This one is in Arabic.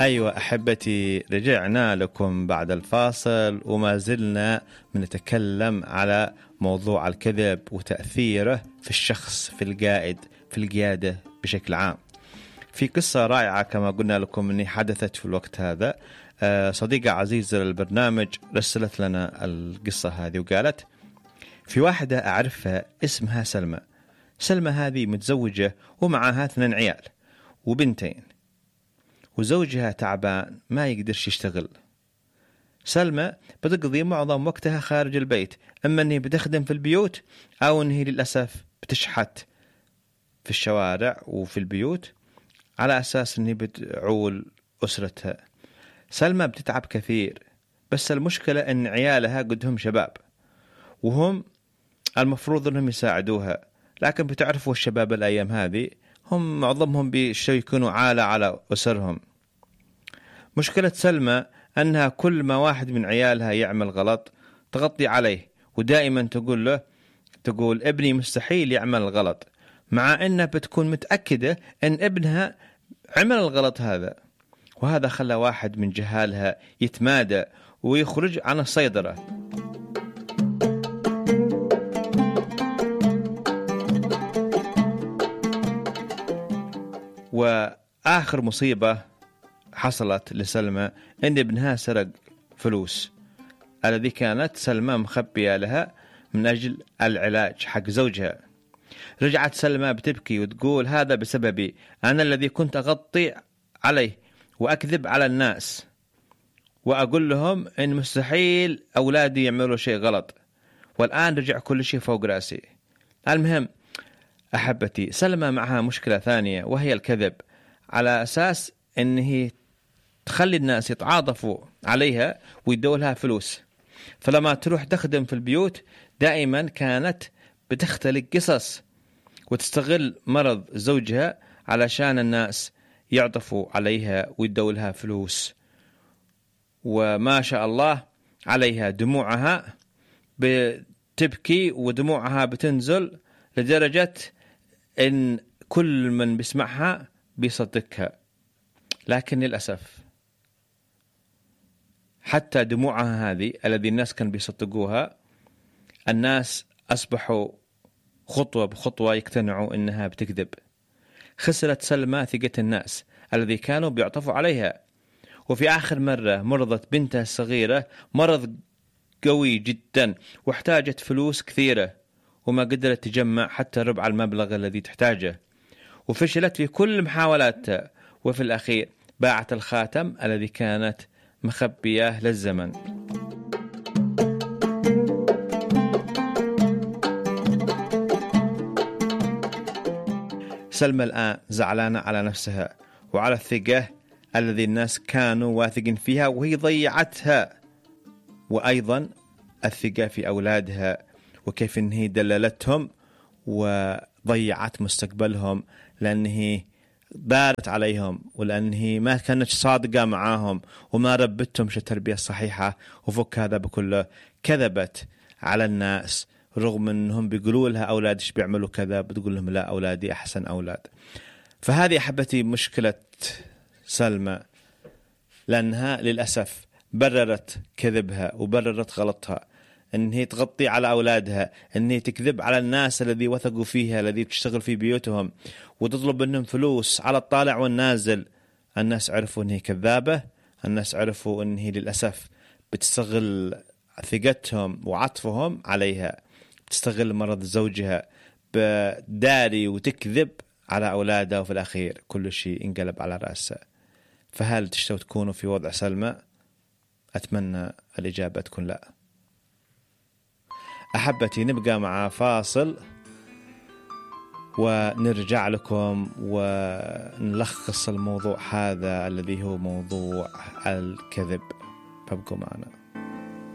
أيوة أحبتي، رجعنا لكم بعد الفاصل وما زلنا بنتكلم على موضوع الكذب وتأثيره في الشخص، في القائد، في القيادة بشكل عام. في قصة رائعة كما قلنا لكم أني حدثت في الوقت هذا. صديقة عزيزة للبرنامج رسلت لنا القصة هذه وقالت: في واحدة أعرفها اسمها سلمى. سلمى هذه متزوجة ومعها 2 عيال وبنتين، وزوجها تعبان ما يقدرش يشتغل. سلمى بتقضي معظم وقتها خارج البيت، أما أنها بتخدم في البيوت أو أنها للأسف بتشحت في الشوارع وفي البيوت على أساس أنها بتعول أسرتها. سلمى بتتعب كثير، بس المشكلة أن عيالها قدهم شباب وهم المفروض أنهم يساعدوها، لكن بتعرفوا الشباب الأيام هذه هم معظمهم بيكونوا عالة على أسرهم. مشكلة سلمى أنها كل ما واحد من عيالها يعمل غلط تغطي عليه، ودائما تقول ابني مستحيل يعمل غلط، مع أنها بتكون متأكدة أن ابنها عمل الغلط هذا. وهذا خلى واحد من جهالها يتمادى ويخرج عن السيطرة. وآخر مصيبة حصلت لسلمى أن ابنها سرق فلوس الذي كانت سلمى مخبية لها من أجل العلاج حق زوجها. رجعت سلمى بتبكي وتقول: هذا بسببي، أنا الذي كنت أغطي عليه وأكذب على الناس وأقول لهم إن مستحيل أولادي يعملوا شيء غلط، والآن رجع كل شيء فوق رأسي. المهم أحبتي، سلمى معها مشكلة ثانية وهي الكذب، على أساس أنه تخلي الناس يتعاطفوا عليها ويدوا لها فلوس. فلما تروح تخدم في البيوت دائما كانت بتختلق قصص وتستغل مرض زوجها علشان الناس يعطفوا عليها ويدوا لها فلوس. وما شاء الله عليها دموعها بتبكي ودموعها بتنزل لدرجة إن كل من بيسمعها بيصدقها. لكن للأسف حتى دموعها هذه الذي الناس كانوا بيصدقوها، الناس أصبحوا خطوة بخطوة يقتنعوا إنها بتكذب. خسرت سلمى ثقة الناس الذي كانوا بيعطفوا عليها. وفي آخر مرة مرضت بنتها الصغيرة مرض قوي جدا واحتاجت فلوس كثيرة، وما قدرت تجمع حتى ربع المبلغ الذي تحتاجه، وفشلت في كل محاولاتها. وفي الأخير باعت الخاتم الذي كانت مخبياه للزمن. سلمى الآن زعلانة على نفسها وعلى الثقة الذي الناس كانوا واثقين فيها وهي ضيعتها، وأيضا الثقة في أولادها وكيف أنها دللتهم وضيعت مستقبلهم لأنه بارت عليهم، ولأنه ما كانت صادقة معاهم وما ربتهم التربية الصحيحة. وفك هذا بكله كذبت على الناس رغم أنهم بيقولوا لها أولادش بيعملوا كذا، بتقول لهم لا، أولادي أحسن أولاد. فهذه أحبتي مشكلة سلمى، لأنها للأسف بررت كذبها وبررت غلطها، أن هي تغطي على أولادها، أن هي تكذب على الناس الذي وثقوا فيها، الذي تشتغل في بيوتهم، وتطلب منهم فلوس على الطالع والنازل. الناس عرفوا أن هي كذابة، الناس عرفوا أن هي للأسف بتستغل ثقتهم وعطفهم عليها، بتستغل مرض زوجها، بداري وتكذب على أولادها، وفي الأخير كل شيء انقلب على رأسها. فهل تشتوا تكونوا في وضع سلمى؟ أتمنى الإجابة تكون لا. أحبتي، نبقى مع فاصل ونرجع لكم ونلخص الموضوع هذا الذي هو موضوع الكذب. فابقوا معنا.